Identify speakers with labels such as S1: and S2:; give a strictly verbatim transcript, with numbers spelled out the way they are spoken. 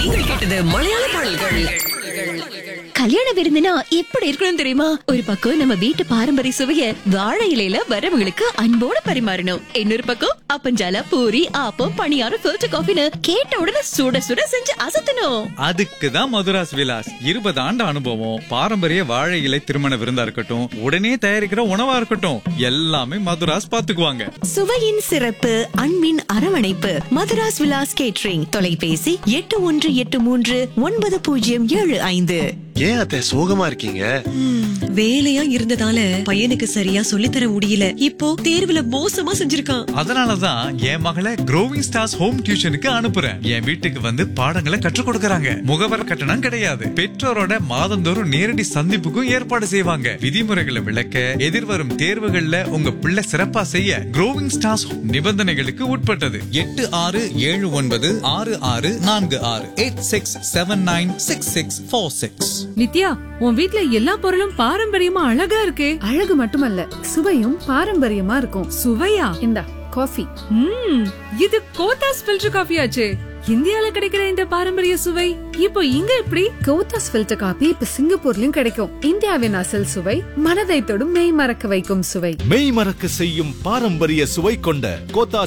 S1: நீங்கள் கேட்டது மலையாள பாடல்கள்.
S2: கல்யாண விருந்துனா எப்படி இருக்கணும் தெரியுமா? ஒரு பக்கம் நம்ம வீட்டு பாரம்பரிய சுவைய வாழை இலையில வரவங்களுக்கு அன்போட பரிமாறணும். இன்னொரு பக்கம் அப்பஞ்சால, பூரி, ஆப்பம், பணியாரம், ஃபில்டர் காஃபின்னு கேட்ட உடனே சுட சுட செஞ்சு அசத்தணும்.
S3: அதுக்குதான் மதுராஸ் விலாஸ். இருபது ஆண்டு அனுபவம், பாரம்பரிய வாழை இலை திருமண விருந்தா இருக்கட்டும், உடனே தயாரிக்கிற உணவா இருக்கட்டும், எல்லாமே மதுராஸ் பாத்துக்குவாங்க.
S1: சுவையின் சிறப்பு, அன்பின் அரவணைப்பு. மதுராஸ் விலாஸ் கேட்டரிங். தொலைபேசி எட்டு ஒன்று எட்டு மூன்று ஒன்பது பூஜ்ஜியம் ஏழு ஐந்து.
S4: ஏன் அத்தை சோகமா இருக்கீங்க?
S5: வேலையா இருந்ததால பையனுக்கு சரியா சொல்லித்தர முடியல. இப்போ தேர்வுல மோசமா செஞ்சிருக்கான்.
S3: அதனாலதான் என் மகளை க்ரோவிங் ஸ்டார்ஸ் ஹோம் டியூஷனுக்கு அனுப்புறேன். என் வீட்டுக்கு வந்து பாடங்களை கற்றுக் கொடுக்கறாங்க. முகவர் கட்டணம் கிடையாது. பெற்றோரோட மாதந்தோறும் நேரடி சந்திப்புக்கும் ஏற்பாடு செய்வாங்க. விதிமுறைகளை விளக்க, எதிர்வரும் தேர்வுகள்ல உங்க பிள்ளை சிறப்பா செய்ய க்ரோவிங் ஸ்டார்ஸ் நிபந்தனைகளுக்கு உட்பட்டது. எட்டு ஆறு ஏழு ஒன்பது ஆறு ஆறு நான்கு ஆறு eight six seven nine six six four six.
S6: Nithya, உன் வீட்ல எல்லா பொருளும் பாரம்பரியமா அழகா இருக்கே.
S7: அழகு மட்டுமல்ல, சுவையும் பாரம்பரியமா இருக்கும்.
S6: சுவையா?
S7: இந்தா காஃபி.
S6: ம், இது கோத்தாஸ் ஃபில்டர் காஃபி ஆச்சே. இந்தியால கிடைக்கிற இந்த பாரம்பரிய சுவை இப்போ இங்க எப்படி?
S7: கோத்தாஸ் ஃபில்டர் காபி இப்ப சிங்கப்பூர்லயும் கிடைக்கும். இந்தியாவின் அசல் சுவை, மனதை தொடும் மெய் மறக்க வைக்கும் சுவை.
S8: மெய் மறக்க செய்யும் பாரம்பரிய சுவை கொண்ட கோத்தாஸ்